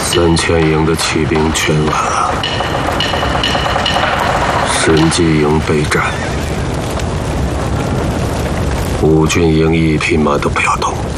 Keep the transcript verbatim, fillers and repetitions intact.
三千营的骑兵全完了，神机营备战，五军营一匹马都不要动。